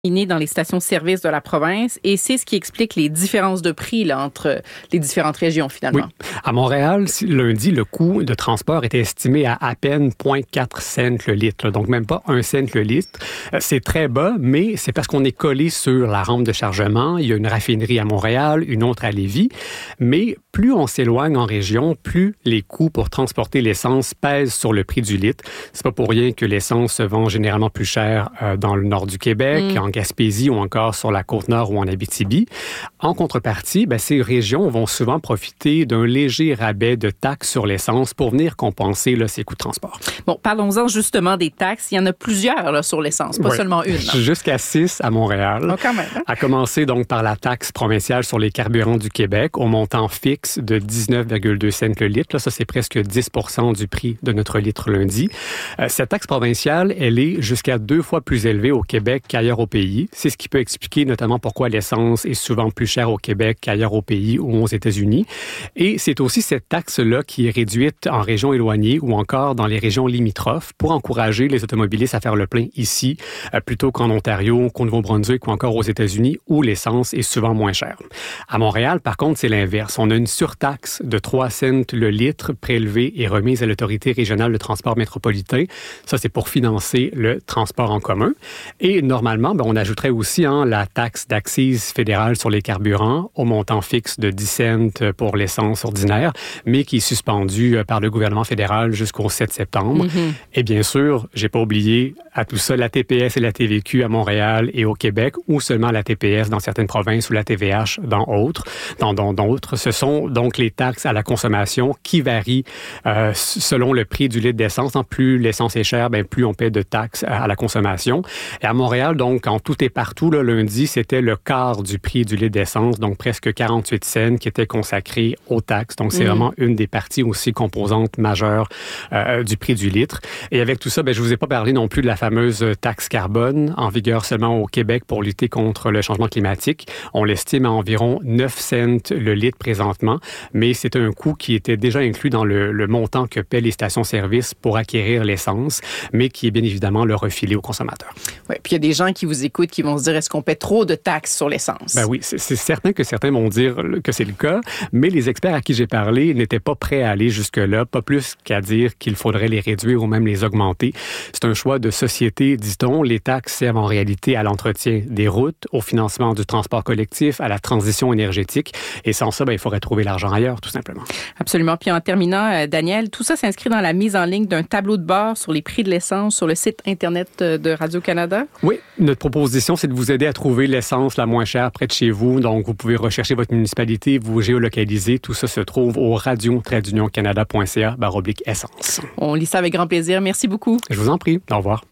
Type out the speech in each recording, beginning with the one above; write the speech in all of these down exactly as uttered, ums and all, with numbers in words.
dans les stations-service de la province et c'est ce qui explique les différences de prix là, entre les différentes régions finalement. Oui. À Montréal, lundi, le coût de transport était estimé à à peine zéro virgule quatre cents le litre, donc même pas un cent le litre. C'est très bas, mais c'est parce qu'on est collé sur la rampe de chargement. Il y a une raffinerie à Montréal, une autre à Lévis, mais plus on s'éloigne en région, plus les coûts pour transporter l'essence pèsent sur le prix du litre. C'est pas pour rien que l'essence se vend généralement plus cher euh, dans le nord du Québec, mm. en Gaspésie ou encore sur la Côte-Nord ou en Abitibi. En contrepartie, ben, ces régions vont souvent profiter d'un léger rabais de taxes sur l'essence pour venir compenser là, ces coûts de transport. Bon, parlons-en justement des taxes. Il y en a plusieurs là, sur l'essence, pas oui. seulement une. Là. Jusqu'à six à Montréal. Oh, quand même, hein? À commencer donc par la taxe provinciale sur les carburants du Québec au montant fixe de dix-neuf virgule deux cents le litre. Là, ça, c'est presque dix pour cent du prix de notre litre lundi. Euh, cette taxe provinciale, elle est jusqu'à deux fois plus élevée au Québec qu'ailleurs au pays. C'est ce qui peut expliquer notamment pourquoi l'essence est souvent plus chère au Québec qu'ailleurs au pays ou aux États-Unis. Et c'est aussi cette taxe-là qui est réduite en régions éloignées ou encore dans les régions limitrophes pour encourager les automobilistes à faire le plein ici euh, plutôt qu'en Ontario, qu'au Nouveau-Brunswick ou encore aux États-Unis où l'essence est souvent moins chère. À Montréal, par contre, c'est l'inverse. On a une surtaxe de trois cents le litre prélevée et remise à l'Autorité régionale de transport métropolitain. Ça, c'est pour financer le transport en commun. Et normalement, ben, on ajouterait aussi hein, la taxe d'accise fédérale sur les carburants au montant fixe de dix cents pour l'essence ordinaire, mais qui est suspendue par le gouvernement fédéral jusqu'au sept septembre. Mm-hmm. Et bien sûr, j'ai pas oublié à tout ça la T P S et la T V Q à Montréal et au Québec, ou seulement la T P S dans certaines provinces ou la T V H dans autres. Dans, dans d'autres, ce sont donc les taxes à la consommation qui varient euh, selon le prix du litre d'essence. En plus l'essence est chère, ben plus on paie de taxes à la consommation. Et à Montréal, donc, quand tout est partout, là, lundi, c'était le quart du prix du litre d'essence, donc presque quarante-huit cents qui était consacré aux taxes. Donc, c'est mmh. vraiment une des parties aussi composantes majeures euh, du prix du litre. Et avec tout ça, ben, je vous ai pas parlé non plus de la fameuse taxe carbone en vigueur seulement au Québec pour lutter contre le changement climatique. On l'estime à environ neuf cents le litre présentement, mais c'est un coût qui était déjà inclus dans le, le montant que paient les stations-service pour acquérir l'essence, mais qui est bien évidemment le refilé aux consommateurs. Oui, puis il y a des gens qui vous écoutent qui vont se dire, est-ce qu'on paie trop de taxes sur l'essence? Ben oui, c'est, c'est certain que certains vont dire que c'est le cas, mais les experts à qui j'ai parlé n'étaient pas prêts à aller jusque-là, pas plus qu'à dire qu'il faudrait les réduire ou même les augmenter. C'est un choix de société, dit-on. Les taxes servent en réalité à l'entretien des routes, au financement du transport collectif, à la transition énergétique. Et sans ça, ben, il faudrait trouver l'argent ailleurs, tout simplement. Absolument. Puis en terminant, euh, Daniel, tout ça s'inscrit dans la mise en ligne d'un tableau de bord sur les prix de l'essence sur le site Internet de Radio-Canada? Oui. Notre proposition, c'est de vous aider à trouver l'essence la moins chère près de chez vous. Donc, vous pouvez rechercher votre municipalité, vous géolocaliser. Tout ça se trouve au radio tiret union canada point c a barre oblique essence. On lit ça avec grand plaisir. Merci beaucoup. Je vous en prie. Au revoir.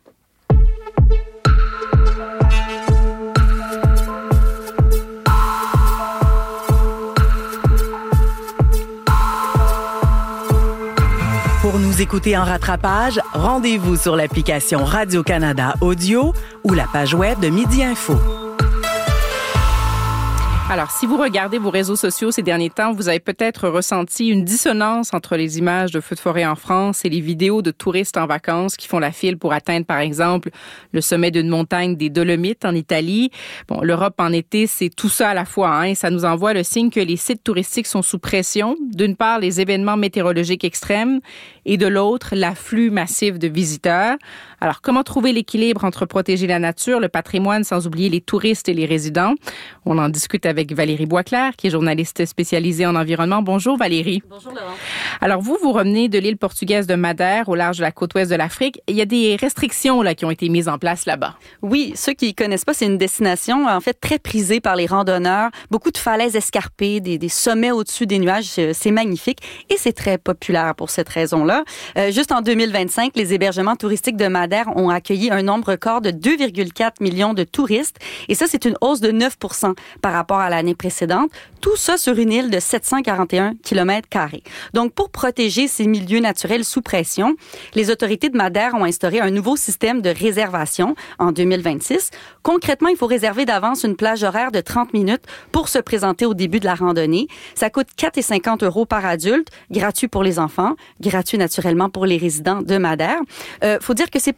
Pour nous écouter en rattrapage, rendez-vous sur l'application Radio-Canada Audio ou la page web de Midi Info. Alors, si vous regardez vos réseaux sociaux ces derniers temps, vous avez peut-être ressenti une dissonance entre les images de feux de forêt en France et les vidéos de touristes en vacances qui font la file pour atteindre, par exemple, le sommet d'une montagne des Dolomites en Italie. Bon, l'Europe en été, c'est tout ça à la fois, hein, et ça nous envoie le signe que les sites touristiques sont sous pression. D'une part, les événements météorologiques extrêmes et de l'autre, l'afflux massif de visiteurs. Alors, comment trouver l'équilibre entre protéger la nature, le patrimoine, sans oublier les touristes et les résidents? On en discute avec avec Valérie Boisclair, qui est journaliste spécialisée en environnement. Bonjour Valérie. Bonjour Laurent. Alors vous, vous revenez de l'île portugaise de Madère, au large de la côte ouest de l'Afrique. Il y a des restrictions là, qui ont été mises en place là-bas. Oui, ceux qui ne connaissent pas, c'est une destination en fait très prisée par les randonneurs. Beaucoup de falaises escarpées, des, des sommets au-dessus des nuages, c'est magnifique et c'est très populaire pour cette raison-là. Euh, juste en deux mille vingt-cinq, les hébergements touristiques de Madère ont accueilli un nombre record de deux virgule quatre millions de touristes et ça, c'est une hausse de neuf pour cent par rapport à l'année précédente. Tout ça sur une île de sept cent quarante et un kilomètres carrés. Donc, pour protéger ces milieux naturels sous pression, les autorités de Madère ont instauré un nouveau système de réservation en deux mille vingt-six. Concrètement, il faut réserver d'avance une plage horaire de trente minutes pour se présenter au début de la randonnée. Ça coûte quatre virgule cinquante euros par adulte, gratuit pour les enfants, gratuit naturellement pour les résidents de Madère. Euh, faut dire que c'est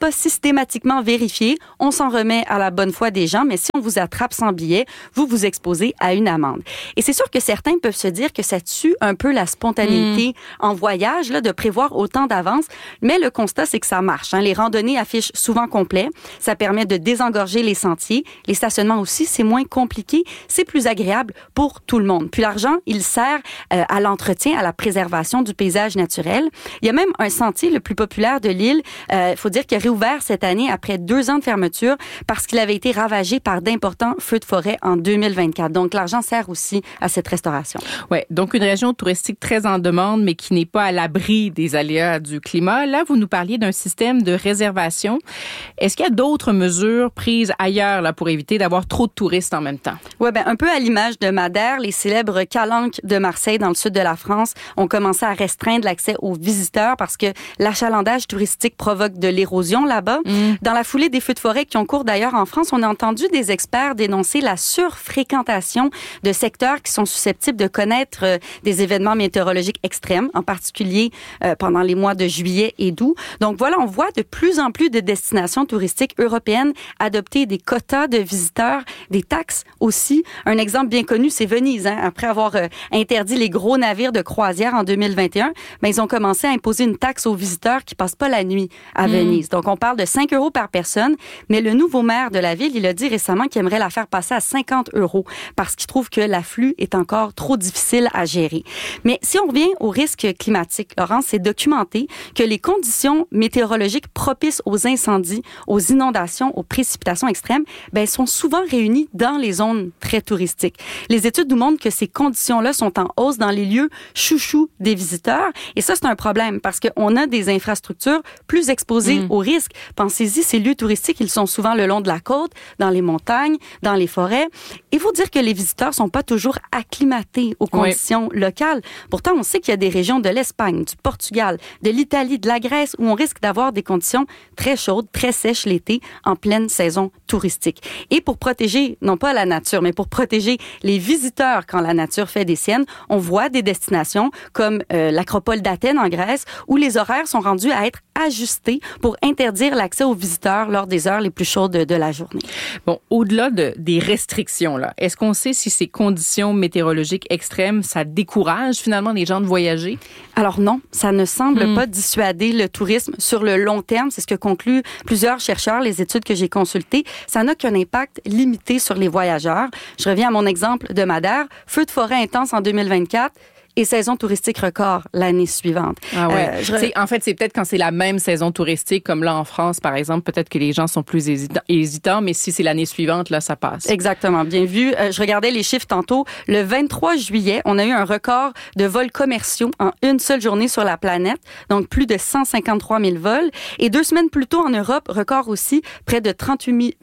pas systématiquement vérifiés. On s'en remet à la bonne foi des gens, mais si on vous attrape sans billet, vous vous exposez à une amende. Et c'est sûr que certains peuvent se dire que ça tue un peu la spontanéité mmh. en voyage, là, de prévoir autant d'avance, mais le constat, c'est que ça marche. Hein. Les randonnées affichent souvent complet. Ça permet de désengorger les sentiers. Les stationnements aussi, c'est moins compliqué. C'est plus agréable pour tout le monde. Puis l'argent, il sert euh, à l'entretien, à la préservation du paysage naturel. Il y a même un sentier le plus populaire de l'île, il euh, faut dire qu'il a réouvert cette année après deux ans de fermeture parce qu'il avait été ravagé par d'importants feux de forêt en deux mille vingt-quatre. Donc l'argent sert aussi à cette restauration. Ouais, donc une région touristique très en demande, mais qui n'est pas à l'abri des aléas du climat. Là, vous nous parliez d'un système de réservation. Est-ce qu'il y a d'autres mesures prises ailleurs là pour éviter d'avoir trop de touristes en même temps? Ouais, ben un peu à l'image de Madère, les célèbres calanques de Marseille dans le sud de la France ont commencé à restreindre l'accès aux visiteurs parce que l'achalandage touristique provoque de l'érosion là-bas. Mmh. Dans la foulée des feux de forêt qui ont cours d'ailleurs en France, on a entendu des experts dénoncer la surfréquentation de secteurs qui sont susceptibles de connaître euh, des événements météorologiques extrêmes, en particulier euh, pendant les mois de juillet et d'août. Donc voilà, on voit de plus en plus de destinations touristiques européennes adopter des quotas de visiteurs, des taxes aussi. Un exemple bien connu, c'est Venise. Hein. Après avoir euh, interdit les gros navires de croisière en deux mille vingt et un, ben, ils ont commencé à imposer une taxe aux visiteurs qui passent pas la nuit à mmh. Venise. Donc on parle de cinq euros par personne, mais le nouveau maire de la ville, il a dit récemment qu'il aimerait la faire passer à cinquante euros parce qu'il trouve que l'afflux est encore trop difficile à gérer. Mais si on revient au risque climatique, Laurence, c'est documenté que les conditions météorologiques propices aux incendies, aux inondations, aux précipitations extrêmes, ben, sont souvent réunies dans les zones très touristiques. Les études nous montrent que ces conditions-là sont en hausse dans les lieux chouchous des visiteurs. Et ça, c'est un problème parce qu'on a des infrastructures plus exposées mmh. aux risques. Pensez-y, ces lieux touristiques, ils sont souvent le long de la côte, dans les montagnes, dans les forêts. Il faut dire que les visiteurs sont pas toujours acclimatés aux conditions oui. locales. Pourtant, on sait qu'il y a des régions de l'Espagne, du Portugal, de l'Italie, de la Grèce où on risque d'avoir des conditions très chaudes, très sèches l'été, en pleine saison touristique. Et pour protéger, non pas la nature, mais pour protéger les visiteurs quand la nature fait des siennes, on voit des destinations comme euh, l'Acropole d'Athènes en Grèce où les horaires sont rendus à être ajustés pour interdire l'accès aux visiteurs lors des heures les plus chaudes de, de la journée. Bon, au-delà de, des restrictions, là, est-ce qu'on sait si ces conditions météorologiques extrêmes, ça décourage finalement les gens de voyager? Alors non, ça ne semble hmm. pas dissuader le tourisme sur le long terme. C'est ce que concluent plusieurs chercheurs, les études que j'ai consultées. Ça n'a qu'un impact limité sur les voyageurs. Je reviens à mon exemple de Madère. Feu de forêt intense en deux mille vingt-quatre. Et saison touristique record l'année suivante. Ah ouais. Euh, je... c'est, en fait, c'est peut-être quand c'est la même saison touristique, comme là en France, par exemple, peut-être que les gens sont plus hésitants, hésitants mais si c'est l'année suivante, là, ça passe. Exactement, bien vu. Euh, je regardais les chiffres tantôt. Le vingt-trois juillet, on a eu un record de vols commerciaux en une seule journée sur la planète, donc plus de cent cinquante-trois mille vols. Et deux semaines plus tôt en Europe, record aussi, près de trente-huit mille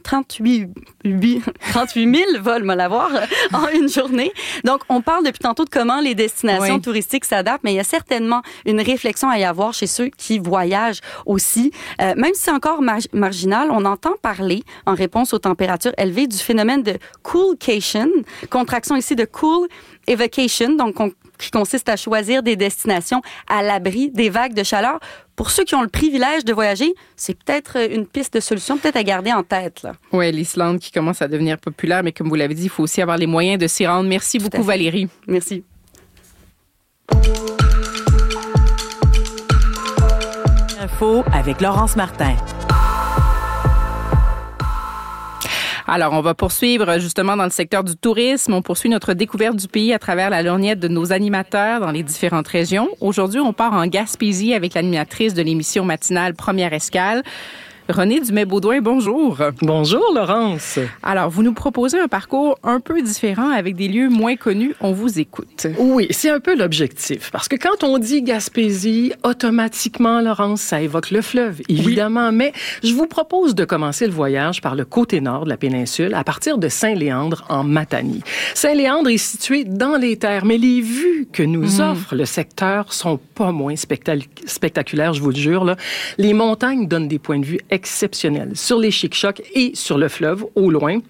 vols, moi l'avoir, en une journée. Donc, on parle depuis tantôt de comment les destinations oui. touristiques s'adaptent, mais il y a certainement une réflexion à y avoir chez ceux qui voyagent aussi. Euh, même si c'est encore mar- marginal, on entend parler, en réponse aux températures élevées, du phénomène de coolcation, contraction ici de cool evacation, donc on, qui consiste à choisir des destinations à l'abri des vagues de chaleur. Pour ceux qui ont le privilège de voyager, c'est peut-être une piste de solution, peut-être à garder en tête. Là. Oui, l'Islande qui commence à devenir populaire, mais comme vous l'avez dit, il faut aussi avoir les moyens de s'y rendre. Merci Tout beaucoup, Valérie. Merci. Info avec Laurence Martin. Alors, on va poursuivre justement dans le secteur du tourisme. On poursuit notre découverte du pays à travers la lorgnette de nos animateurs dans les différentes régions. Aujourd'hui, on part en Gaspésie avec l'animatrice de l'émission matinale Première Escale, Renée Dumais-Baudouin, bonjour. Bonjour, Laurence. Alors, vous nous proposez un parcours un peu différent avec des lieux moins connus. On vous écoute. Oui, c'est un peu l'objectif. Parce que quand on dit Gaspésie, automatiquement, Laurence, ça évoque le fleuve, évidemment. Oui. Mais je vous propose de commencer le voyage par le côté nord de la péninsule, à partir de Saint-Léandre, en Matanie. Saint-Léandre est situé dans les terres, mais les vues que nous mmh. offre le secteur sont pas moins spectac- spectaculaires, je vous le jure. Là. Les montagnes donnent des points de vue exceptionnel sur les Chic-Chocs et sur le fleuve au loin.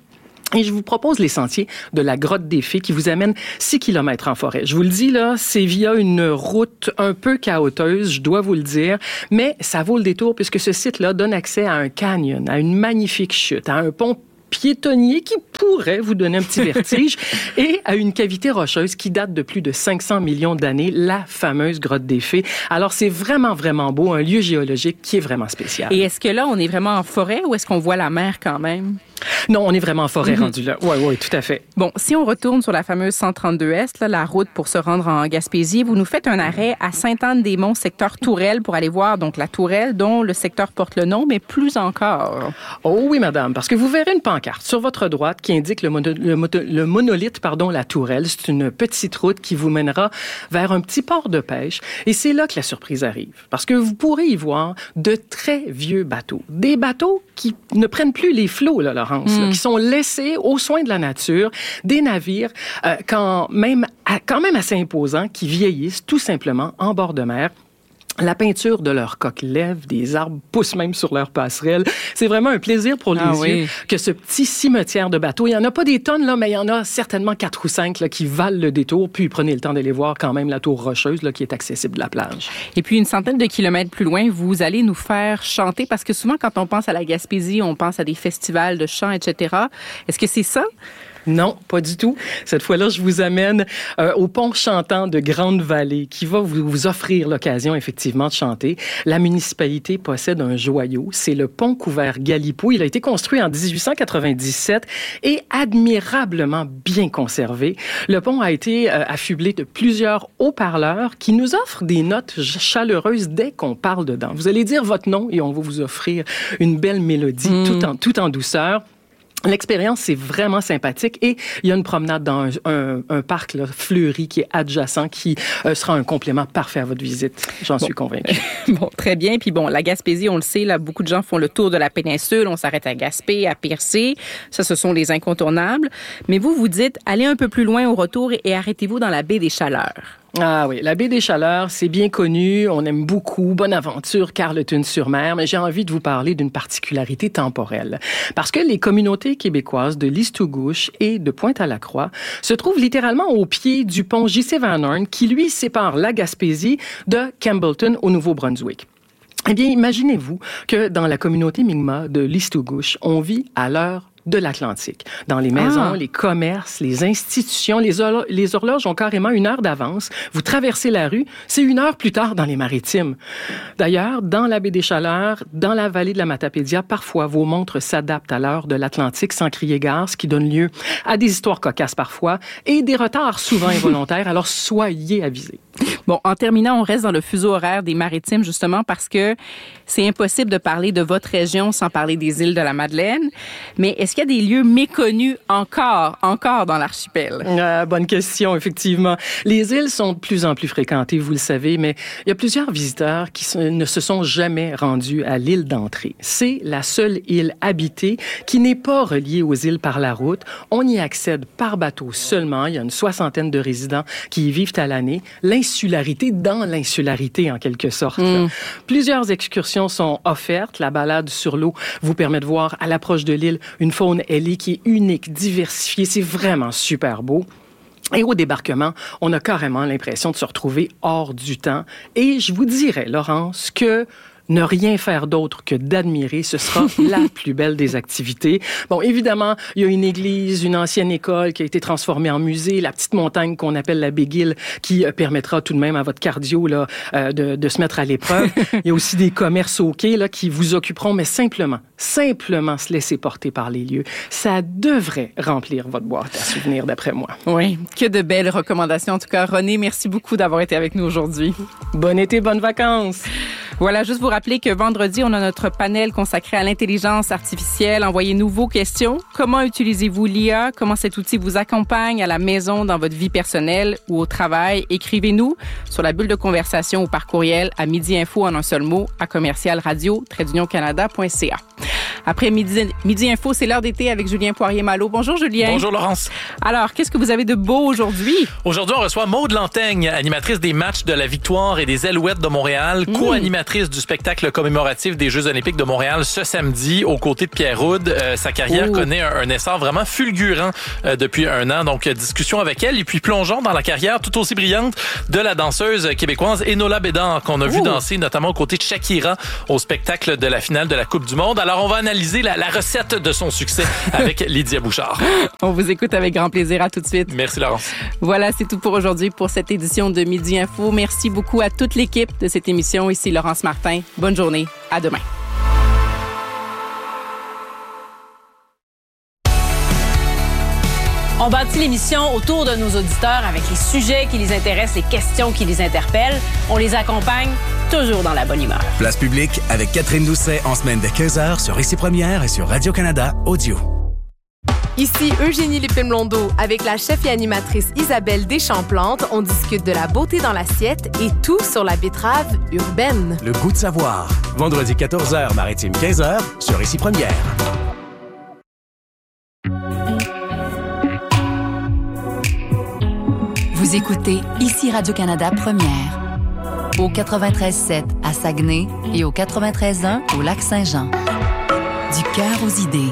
Et je vous propose les sentiers de la Grotte des Fées qui vous amènent six kilomètres en forêt. Je vous le dis, là, c'est via une route un peu chaoteuse, je dois vous le dire, mais ça vaut le détour puisque ce site-là donne accès à un canyon, à une magnifique chute, à un pont piétonnier qui pourrait vous donner un petit vertige et à une cavité rocheuse qui date de plus de cinq cents millions d'années, la fameuse Grotte des Fées. Alors, c'est vraiment, vraiment beau, un lieu géologique qui est vraiment spécial. Et est-ce que là, on est vraiment en forêt ou est-ce qu'on voit la mer quand même? Non, on est vraiment en forêt Mm-hmm. rendu là. Oui, oui, tout à fait. Bon, si on retourne sur la fameuse cent trente-deux Est, là, la route pour se rendre en Gaspésie, vous nous faites un arrêt à Sainte-Anne-des-Monts, secteur Tourelle, pour aller voir donc la Tourelle, dont le secteur porte le nom, mais plus encore. Oh oui, madame, parce que vous verrez une pancarte sur votre droite qui indique le, mono, le, moto, le monolithe, pardon, la Tourelle. C'est une petite route qui vous mènera vers un petit port de pêche. Et c'est là que la surprise arrive. Parce que vous pourrez y voir de très vieux bateaux. Des bateaux qui ne prennent plus les flots, là, Laurence, mm. là, qui sont laissés aux soins de la nature, des navires euh, quand même, quand même assez imposants, qui vieillissent tout simplement en bord de mer. La peinture de leurs coques lève, des arbres poussent même sur leurs passerelles. C'est vraiment un plaisir pour les ah, yeux oui. que ce petit cimetière de bateaux. Il n'y en a pas des tonnes, là, mais il y en a certainement quatre ou cinq là, qui valent le détour. Puis prenez le temps d'aller voir quand même la tour rocheuse là, qui est accessible de la plage. Et puis, une centaine de kilomètres plus loin, vous allez nous faire chanter, parce que souvent, quand on pense à la Gaspésie, on pense à des festivals de chant, et cetera. Est-ce que c'est ça? Non, pas du tout. Cette fois-là, je vous amène euh, au pont chantant de Grande-Vallée qui va vous, vous offrir l'occasion, effectivement, de chanter. La municipalité possède un joyau. C'est le pont couvert Galipeau. Il a été construit en dix-huit cent quatre-vingt-dix-sept et admirablement bien conservé. Le pont a été euh, affublé de plusieurs haut-parleurs qui nous offrent des notes chaleureuses dès qu'on parle dedans. Vous allez dire votre nom et on va vous offrir une belle mélodie mmh. tout en, tout en douceur. L'expérience, c'est vraiment sympathique et il y a une promenade dans un, un, un parc là, fleuri qui est adjacent, qui euh, sera un complément parfait à votre visite. J'en bon. suis convaincue. Bon, très bien. Puis bon, la Gaspésie, on le sait, là, beaucoup de gens font le tour de la péninsule. On s'arrête à Gaspé, à Percé. Ça, ce sont les incontournables. Mais vous, vous dites, allez un peu plus loin au retour et arrêtez-vous dans la baie des Chaleurs. Ah oui, la baie des Chaleurs, c'est bien connu, on aime beaucoup, Bonaventure, Carleton-sur-Mer, mais j'ai envie de vous parler d'une particularité temporelle. Parce que les communautés québécoises de l'Istugouche et de Pointe-à-la-Croix se trouvent littéralement au pied du pont J C Van Horn qui, lui, sépare la Gaspésie de Campbellton au Nouveau-Brunswick. Eh bien, imaginez-vous que dans la communauté Mi'kmaq de l'Istugouche, on vit à l'heure de l'Atlantique. Dans les maisons, ah. les commerces, les institutions, les, hor- les horloges ont carrément une heure d'avance. Vous traversez la rue, c'est une heure plus tard dans les maritimes. D'ailleurs, dans la baie des Chaleurs, dans la vallée de la Matapédia, parfois vos montres s'adaptent à l'heure de l'Atlantique sans crier gare, ce qui donne lieu à des histoires cocasses parfois et des retards souvent involontaires. Alors soyez avisés. Bon, en terminant, on reste dans le fuseau horaire des maritimes, justement, parce que c'est impossible de parler de votre région sans parler des îles de la Madeleine. Mais est-ce qu'il y a des lieux méconnus encore, encore dans l'archipel? Ah, bonne question, effectivement. Les îles sont de plus en plus fréquentées, vous le savez, mais il y a plusieurs visiteurs qui ne se sont jamais rendus à l'île d'entrée. C'est la seule île habitée qui n'est pas reliée aux îles par la route. On y accède par bateau seulement. Il y a une soixantaine de résidents qui y vivent à l'année. L'insularité dans l'insularité, en quelque sorte. Mmh. Plusieurs excursions sont offertes. La balade sur l'eau vous permet de voir à l'approche de l'île une faune ailée qui est unique, diversifiée. C'est vraiment super beau. Et au débarquement, on a carrément l'impression de se retrouver hors du temps. Et je vous dirais, Laurence, que ne rien faire d'autre que d'admirer, ce sera la plus belle des activités. Bon, évidemment, il y a une église, une ancienne école qui a été transformée en musée, la petite montagne qu'on appelle la Big Hill, qui euh, permettra tout de même à votre cardio là, euh, de, de se mettre à l'épreuve. Il y a aussi des commerces au quai là, qui vous occuperont, mais simplement, simplement se laisser porter par les lieux. Ça devrait remplir votre boîte à souvenirs, d'après moi. Oui, que de belles recommandations. En tout cas, René, merci beaucoup d'avoir été avec nous aujourd'hui. Bon été, bonnes vacances! Voilà, juste vous rappeler que vendredi, on a notre panel consacré à l'intelligence artificielle. Envoyez-nous vos questions. Comment utilisez-vous l'I A? Comment cet outil vous accompagne à la maison, dans votre vie personnelle ou au travail? Écrivez-nous sur la bulle de conversation ou par courriel à midi info en un seul mot à commercial radio trait d'union canada point c a. Après midi, midi info, c'est l'heure d'été avec Julien Poirier-Malo. Bonjour Julien. Bonjour Laurence. Alors, qu'est-ce que vous avez de beau aujourd'hui? Aujourd'hui, on reçoit Maude Lantaigne, animatrice des matchs de la Victoire et des Alouettes de Montréal, mmh. co-animatrice animatrice du spectacle commémoratif des Jeux olympiques de Montréal ce samedi aux côtés de Pierre Houde. Euh, sa carrière Ouh. connaît un, un essor vraiment fulgurant euh, depuis un an. Donc, discussion avec elle et puis plongeons dans la carrière tout aussi brillante de la danseuse québécoise Enola Bédard qu'on a Ouh. vu danser notamment aux côtés de Shakira au spectacle de la finale de la Coupe du Monde. Alors, on va analyser la, la recette de son succès avec Lydia Bouchard. On vous écoute avec grand plaisir. À tout de suite. Merci, Laurence. Voilà, c'est tout pour aujourd'hui pour cette édition de Midi Info. Merci beaucoup à toute l'équipe de cette émission. Ici Laurence Martin. Bonne journée. À demain. On bâtit l'émission autour de nos auditeurs avec les sujets qui les intéressent, les questions qui les interpellent. On les accompagne toujours dans la bonne humeur. Place publique avec Catherine Doucet en semaine de quinze heures sur Ici Première et sur Radio-Canada Audio. Ici Eugénie Lépine-Blondeau. Avec la chef et animatrice Isabelle Deschamps-Plante, on discute de la beauté dans l'assiette et tout sur la betterave urbaine. Le goût de savoir. Vendredi quatorze heures, maritime quinze heures sur Ici Première. Vous écoutez Ici Radio-Canada Première. Au quatre-vingt-treize sept à Saguenay et au quatre-vingt-treize un au Lac-Saint-Jean. Du cœur aux idées.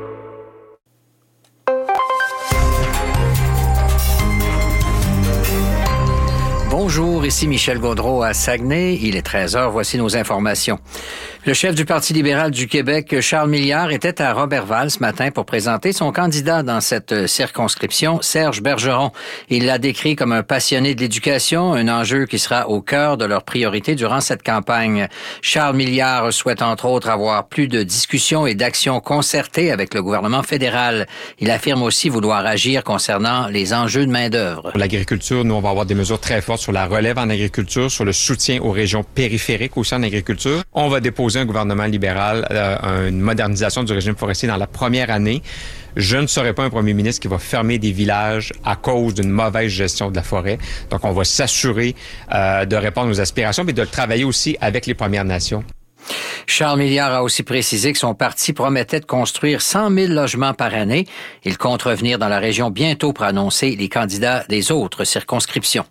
Bonjour, ici Michel Gaudreault à Saguenay. Il est treize heures, voici nos informations. Le chef du Parti libéral du Québec, Charles Milliard, était à Roberval ce matin pour présenter son candidat dans cette circonscription, Serge Bergeron. Il l'a décrit comme un passionné de l'éducation, un enjeu qui sera au cœur de leurs priorités durant cette campagne. Charles Milliard souhaite entre autres avoir plus de discussions et d'actions concertées avec le gouvernement fédéral. Il affirme aussi vouloir agir concernant les enjeux de main-d'œuvre. Pour l'agriculture, nous, on va avoir des mesures très fortes sur la relève en agriculture, sur le soutien aux régions périphériques aussi en agriculture. On va déposer un gouvernement libéral, euh, une modernisation du régime forestier dans la première année. Je ne serai pas un premier ministre qui va fermer des villages à cause d'une mauvaise gestion de la forêt. Donc, on va s'assurer euh, de répondre aux aspirations, mais de travailler aussi avec les Premières Nations. Charles Milliard a aussi précisé que son parti promettait de construire cent mille logements par année. Il compte revenir dans la région bientôt pour annoncer les candidats des autres circonscriptions.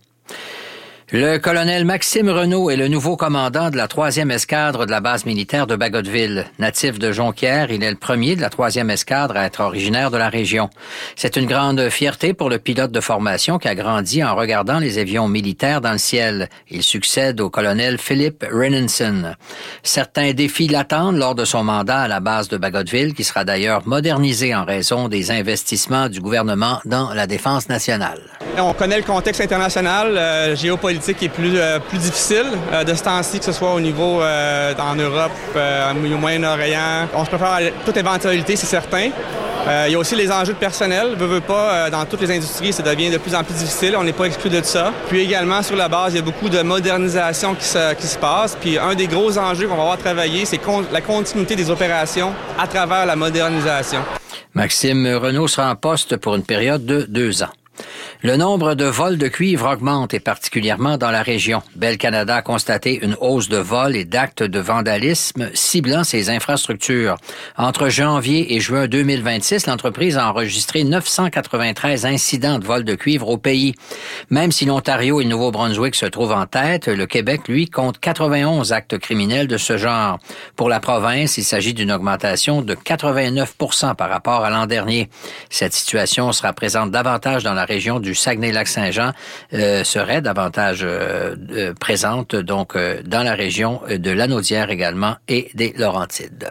Le colonel Maxime Renault est le nouveau commandant de la troisième escadre de la base militaire de Bagotville. Natif de Jonquière, il est le premier de la troisième escadre à être originaire de la région. C'est une grande fierté pour le pilote de formation qui a grandi en regardant les avions militaires dans le ciel. Il succède au colonel Philippe Renenson. Certains défis l'attendent lors de son mandat à la base de Bagotville, qui sera d'ailleurs modernisée en raison des investissements du gouvernement dans la défense nationale. On connaît le contexte international, euh, géopolitique qui est plus, euh, plus difficile euh, de ce temps-ci, que ce soit au niveau euh, en Europe, euh, au Moyen-Orient. On se prépare à toute éventualité, c'est certain. Euh, il y a aussi les enjeux de personnel. Veux, veux pas, euh, dans toutes les industries, ça devient de plus en plus difficile. On n'est pas exclu de ça. Puis également, sur la base, il y a beaucoup de modernisation qui se, qui se passe. Puis un des gros enjeux qu'on va avoir travailler, c'est con- la continuité des opérations à travers la modernisation. Maxime Renault sera en poste pour une période de deux ans. Le nombre de vols de cuivre augmente, et particulièrement dans la région. Bell Canada a constaté une hausse de vols et d'actes de vandalisme ciblant ses infrastructures. Entre janvier et juin deux mille vingt-six, l'entreprise a enregistré neuf cent quatre-vingt-treize incidents de vol de cuivre au pays. Même si l'Ontario et le Nouveau-Brunswick se trouvent en tête, le Québec, lui, compte quatre-vingt-onze actes criminels de ce genre. Pour la province, il s'agit d'une augmentation de quatre-vingt-neuf pour cent par rapport à l'an dernier. Cette situation sera présente davantage dans la région du Saguenay-Lac-Saint-Jean, euh, serait davantage euh, euh, présente donc euh, dans la région de Lanaudière également et des Laurentides.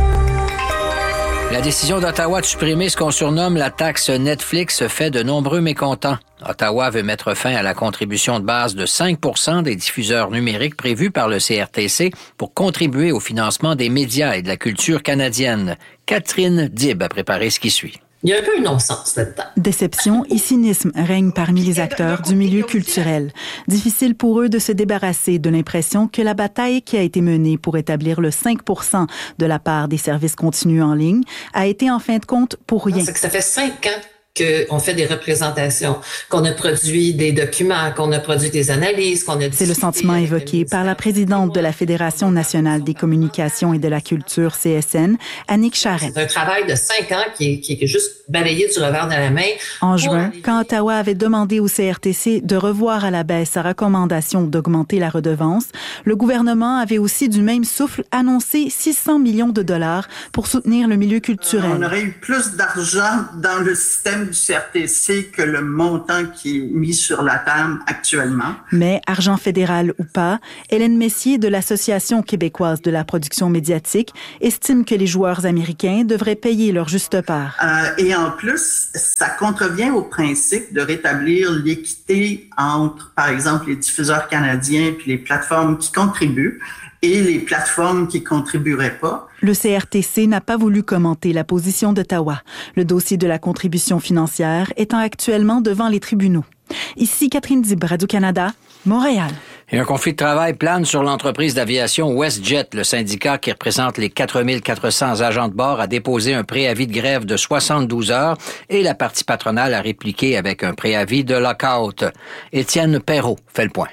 La décision d'Ottawa de supprimer ce qu'on surnomme la taxe Netflix fait de nombreux mécontents. Ottawa veut mettre fin à la contribution de base de cinq pour cent des diffuseurs numériques prévus par le C R T C pour contribuer au financement des médias et de la culture canadienne. Catherine Dib a préparé ce qui suit. Il y a un peu un non-sens là-dedans. Déception et cynisme règnent parmi les acteurs du milieu culturel. Difficile pour eux de se débarrasser de l'impression que la bataille qui a été menée pour établir le cinq pour cent de la part des services continus en ligne a été en fin de compte pour rien. C'est que ça fait cinq ans qu'on fait des représentations, qu'on a produit des documents, qu'on a produit des analyses, qu'on a... C'est le sentiment évoqué par la présidente de la Fédération nationale des communications et de la culture, C S N, Annick Charette. C'est un travail de cinq ans qui est, qui est juste balayé du revers de la main. En juin, quand Ottawa avait demandé au C R T C de revoir à la baisse sa recommandation d'augmenter la redevance, le gouvernement avait aussi du même souffle annoncé six cents millions de dollars pour soutenir le milieu culturel. On aurait eu plus d'argent dans le système du C R T C que le montant qui est mis sur la table actuellement. Mais, argent fédéral ou pas, Hélène Messier de l'Association québécoise de la production médiatique estime que les joueurs américains devraient payer leur juste part. Euh, et en plus, ça contrevient au principe de rétablir l'équité entre, par exemple, les diffuseurs canadiens puis les plateformes qui contribuent et les plateformes qui contribueraient pas. Le C R T C n'a pas voulu commenter la position d'Ottawa, le dossier de la contribution financière étant actuellement devant les tribunaux. Ici Catherine Dib, Radio-Canada, Montréal. Et un conflit de travail plane sur l'entreprise d'aviation WestJet. Le syndicat qui représente les quatre mille quatre cents agents de bord a déposé un préavis de grève de soixante-douze heures et la partie patronale a répliqué avec un préavis de lockout. Étienne Perrault fait le point.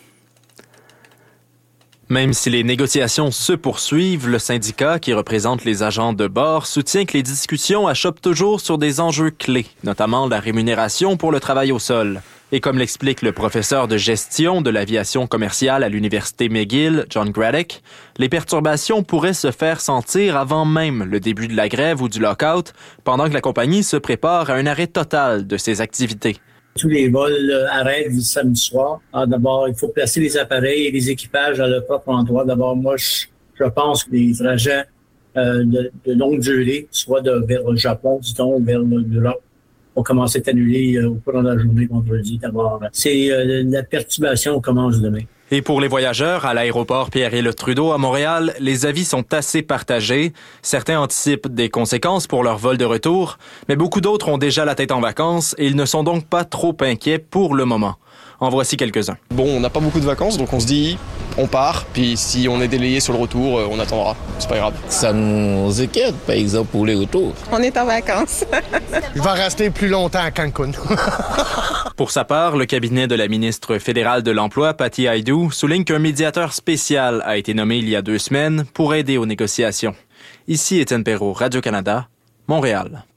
Même si les négociations se poursuivent, le syndicat qui représente les agents de bord soutient que les discussions achoppent toujours sur des enjeux clés, notamment la rémunération pour le travail au sol. Et comme l'explique le professeur de gestion de l'aviation commerciale à l'Université McGill, John Graddick, les perturbations pourraient se faire sentir avant même le début de la grève ou du lockout, pendant que la compagnie se prépare à un arrêt total de ses activités. Tous les vols euh, arrêtent du samedi soir. Alors, d'abord, il faut placer les appareils et les équipages à leur propre endroit. D'abord, moi, je, je pense que les trajets euh, de, de longue durée, soit de, vers le Japon, disons, vers l'Europe, vont commencer à être annulés euh, au cours de la journée vendredi. D'abord, c'est euh, la perturbation commence demain. Et pour les voyageurs, à l'aéroport Pierre-Éliott Trudeau à Montréal, les avis sont assez partagés. Certains anticipent des conséquences pour leur vol de retour, mais beaucoup d'autres ont déjà la tête en vacances et ils ne sont donc pas trop inquiets pour le moment. En voici quelques-uns. Bon, on n'a pas beaucoup de vacances, donc on se dit, on part, puis si on est délayé sur le retour, on attendra. C'est pas grave. Ça nous inquiète, par exemple, pour les retours. On est en vacances. Je vais rester plus longtemps à Cancun. Pour sa part, le cabinet de la ministre fédérale de l'Emploi, Patty Hajdu, souligne qu'un médiateur spécial a été nommé il y a deux semaines pour aider aux négociations. Ici Étienne Perrault, Radio-Canada, Montréal.